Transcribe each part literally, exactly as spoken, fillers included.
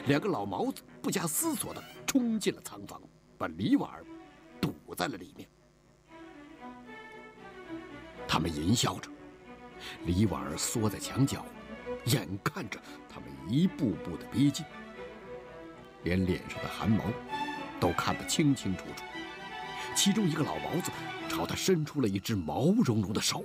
两个老毛子不加思索地冲进了仓房，把李婉儿堵在了里面。他们淫笑着，李婉儿缩在墙角，眼看着他们一步步的逼近，连脸上的汗毛都看得清清楚楚。其中一个老毛子朝他伸出了一只毛茸茸的手。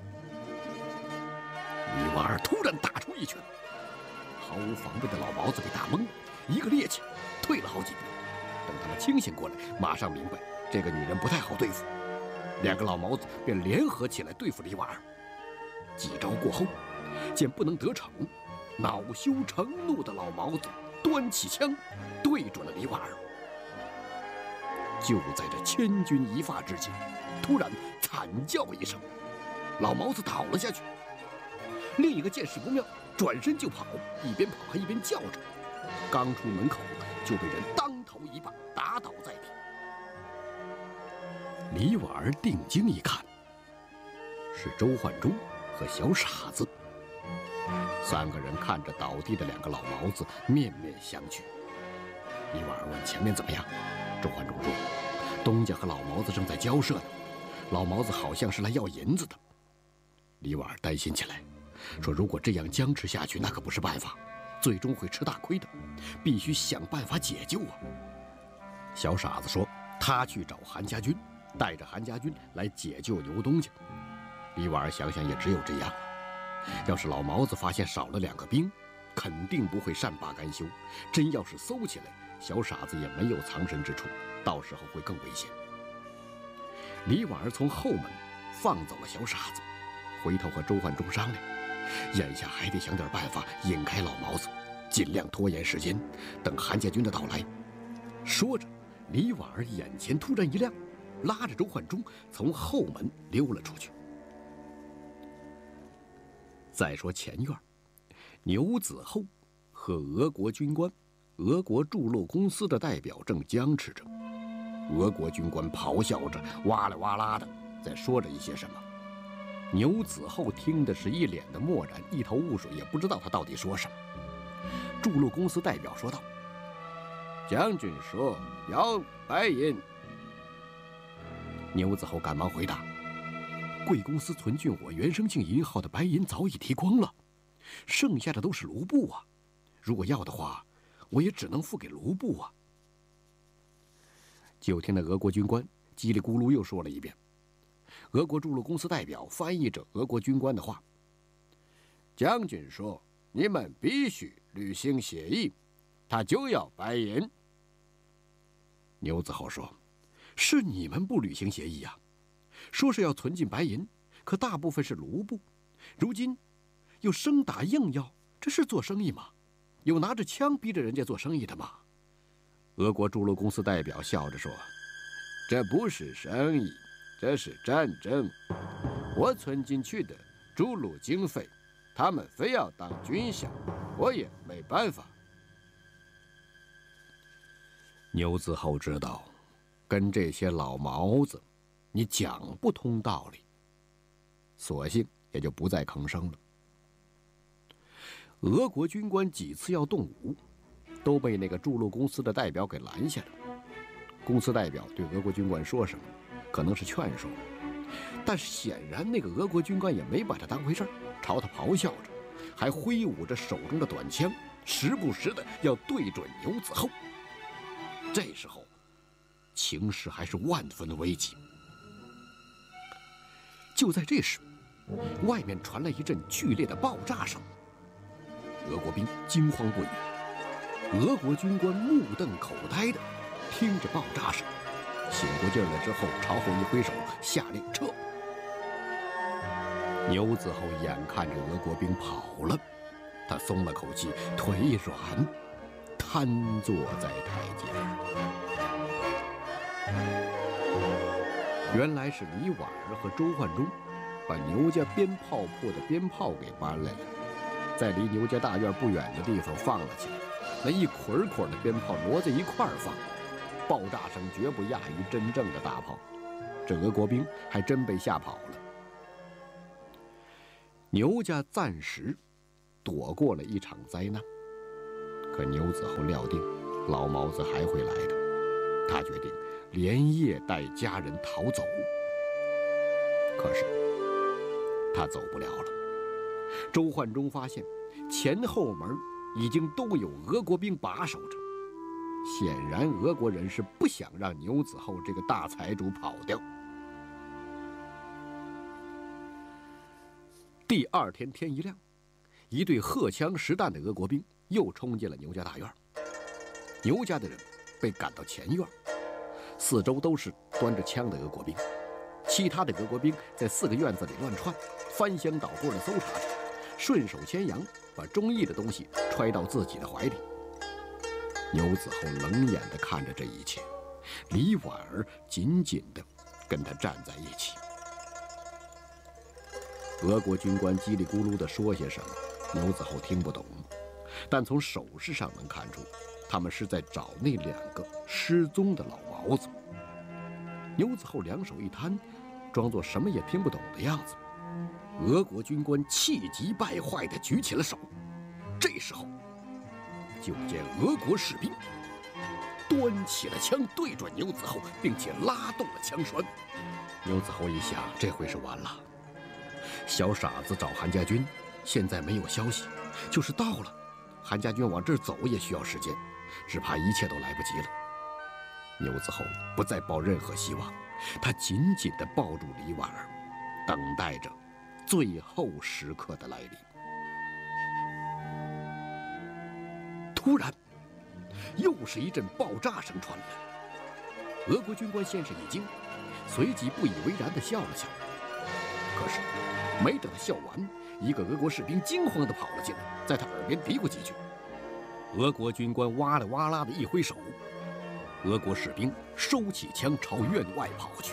李婉儿突然打出一拳，毫无防备的老毛子被打懵了，一个趔趄，退了好几步。等他们清醒过来，马上明白这个女人不太好对付，两个老毛子便联合起来对付李婉儿。几招过后，见不能得逞，恼羞成怒的老毛子端起枪，对准了李婉儿。就在这千钧一发之际，突然惨叫一声，老毛子倒了下去。另一个见势不妙，转身就跑，一边跑还一边叫着。刚出门口，就被人当头一棒打倒在地。李婉儿定睛一看，是周焕忠和小傻子。三个人看着倒地的两个老毛子，面面相觑。李婉儿问：“前面怎么样？”周焕忠说：“东家和老毛子正在交涉呢，老毛子好像是来要银子的。”李婉儿担心起来，说：“如果这样僵持下去，那可不是办法，最终会吃大亏的，必须想办法解救啊。”小傻子说：“他去找韩家军，带着韩家军来解救牛东家。”李婉儿想想，也只有这样了。要是老毛子发现少了两个兵，肯定不会善罢甘休，真要是搜起来，小傻子也没有藏身之处，到时候会更危险。李婉儿从后门放走了小傻子，回头和周焕忠商量，眼下还得想点办法引开老毛子，尽量拖延时间，等韩家军的到来。说着，李婉儿眼前突然一亮，拉着周焕忠从后门溜了出去。再说前院，牛子厚和俄国军官、俄国筑路公司的代表正僵持着。俄国军官咆哮着，哇啦哇啦的在说着一些什么。牛子厚听的是一脸的漠然，一头雾水，也不知道他到底说什么。筑路公司代表说道：“将军说要白银。”牛子厚赶忙回答：“贵公司存进我原生性银号的白银早已提光了，剩下的都是卢布啊。如果要的话，我也只能付给卢布啊。”就听那俄国军官叽里咕噜又说了一遍。俄国筑路公司代表翻译着俄国军官的话：“将军说你们必须履行协议，他就要白银。”牛子厚说：“是你们不履行协议呀、啊，说是要存进白银，可大部分是卢布，如今又生打硬要，这是做生意吗？有拿着枪逼着人家做生意的吗？”俄国筑路公司代表笑着说：“这不是生意，这是战争。我存进去的筑路经费，他们非要当军饷，我也没办法。”牛子厚知道，跟这些老毛子，你讲不通道理，索性也就不再吭声了。俄国军官几次要动武，都被那个筑路公司的代表给拦下了。公司代表对俄国军官说什么，可能是劝说，但是显然那个俄国军官也没把他当回事儿，朝他咆哮着，还挥舞着手中的短枪，时不时的要对准牛子厚。这时候，情势还是万分的危急。就在这时，外面传来一阵剧烈的爆炸声，俄国兵惊慌不已，俄国军官目瞪口呆的听着爆炸声，醒过劲儿来之后，朝后一挥手，下令撤。牛子厚眼看着俄国兵跑了，他松了口气，腿一软，瘫坐在台阶上。原来是李婉儿和周焕忠把牛家鞭炮铺的鞭炮给搬来了，在离牛家大院不远的地方放了起来。那一捆捆的鞭炮摞在一块儿放，爆炸声绝不亚于真正的大炮。这俄国兵还真被吓跑了。牛家暂时躲过了一场灾难， 可牛子厚料定老毛子还会来的，他决定连夜带家人逃走。可是他走不了了。周焕中发现前后门已经都有俄国兵把守着，显然俄国人是不想让牛子厚这个大财主跑掉。第二天天一亮，一队荷枪实弹的俄国兵又冲进了牛家大院。牛家的人被赶到前院，四周都是端着枪的俄国兵，其他的俄国兵在四个院子里乱窜，翻箱倒柜的搜查着，顺手牵羊把中意的东西揣到自己的怀里。牛子厚冷眼地看着这一切，李婉儿紧紧地跟他站在一起。俄国军官叽里咕噜地说些什么，牛子厚听不懂，但从手势上能看出，他们是在找那两个失踪的老毛子。牛子厚两手一摊，装作什么也听不懂的样子。俄国军官气急败坏地举起了手，这时候，就见俄国士兵端起了枪对准牛子厚，并且拉动了枪栓。牛子厚一想，这回是完了。小傻子找韩家军，现在没有消息，就是到了，韩家军往这儿走也需要时间，只怕一切都来不及了。牛子厚不再抱任何希望，他紧紧地抱住李婉儿，等待着最后时刻的来临。突然，又是一阵爆炸声传来。俄国军官先是一惊，随即不以为然地笑了笑。可是，没等他笑完，一个俄国士兵惊慌地跑了进来，在他耳边嘀咕几句。俄国军官哇啦哇啦地一挥手，俄国士兵收起枪朝院外跑去。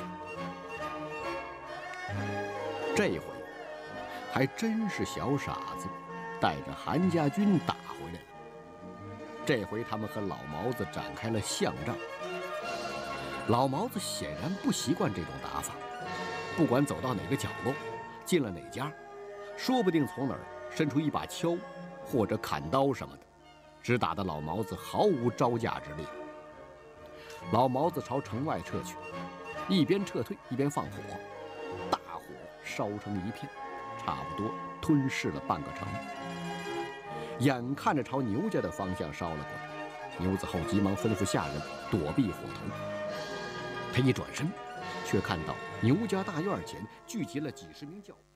这回还真是小傻子带着韩家军打回来了。这回他们和老毛子展开了巷战。老毛子显然不习惯这种打法，不管走到哪个角落，进了哪家，说不定从哪儿伸出一把锹或者砍刀什么的，只打得老毛子毫无招架之力。老毛子朝城外撤去，一边撤退一边放火，大火烧成一片，差不多吞噬了半个城。眼看着朝牛家的方向烧了过来，牛子厚急忙吩咐下人躲避火头。他一转身，却看到牛家大院前聚集了几十名教。